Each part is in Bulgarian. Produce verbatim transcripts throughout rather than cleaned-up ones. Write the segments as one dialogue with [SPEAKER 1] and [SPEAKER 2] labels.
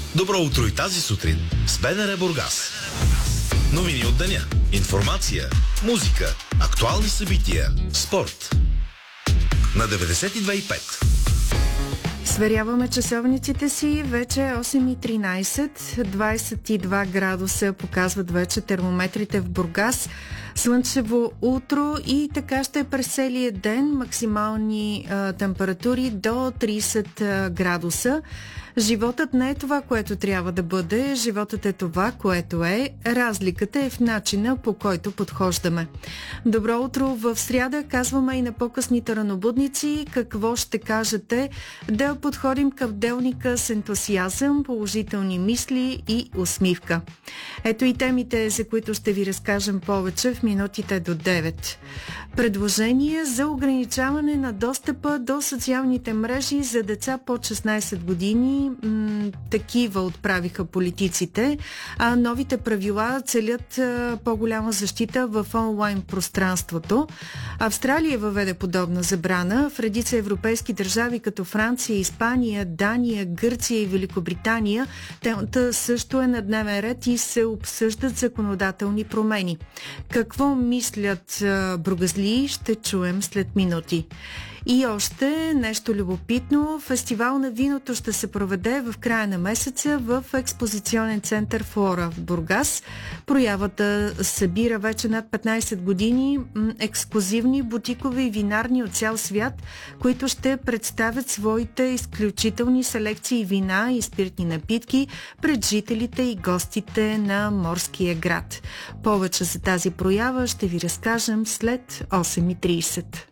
[SPEAKER 1] Добро утро и тази сутрин с БНР Бургас. Новини от деня, информация, музика, актуални събития, спорт. На деветдесет и две и пет.
[SPEAKER 2] Сверяваме часовниците си, вече е осем и тринайсет, двайсет и два градуса показват вече термометрите в Бургас. Слънчево утро и така ще е през целия ден, максимални а, температури до трийсет а, градуса. Животът не е това, което трябва да бъде, животът е това, което е. Разликата е в начина, по който подхождаме. Добро утро в сряда, казваме и на по-късните ранобудници. Какво ще кажете? Да подходим към делника с ентусиазъм, положителни мисли и усмивка. Ето и темите, за които ще ви разкажем повече в минутите до девет. Предложение за ограничаване на достъпа до социалните мрежи за деца под шестнайсет години. М- такива отправиха политиците, а новите правила целят а, по-голяма защита в онлайн пространството. Австралия въведе подобна забрана. В редица европейски държави като Франция, Испания, Дания, Гърция и Великобритания темата също е на дневен ред и се обсъждат законодателни промени. Какво мислят а, бургазлии, ще чуем след минути. И още нещо любопитно. Фестивал на виното ще се проведе в края на месеца в експозиционен център Флора в Бургас. Проявата събира вече над петнайсет години ексклузивни бутикови винарни от цял свят, които ще представят своите изключителни селекции вина и спиртни напитки пред жителите и гостите на морския град. Повече за тази проява ще ви разкажем след осем и трийсет.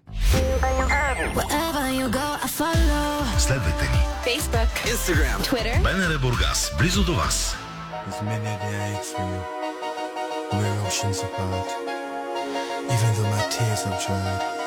[SPEAKER 1] Следвайте ни.
[SPEAKER 3] Facebook,
[SPEAKER 4] Instagram,
[SPEAKER 3] Twitter.
[SPEAKER 1] БНР Бургас, близо до вас.
[SPEAKER 5] There's many a day I ache for you, where oceans apart. Even though my tears have dried,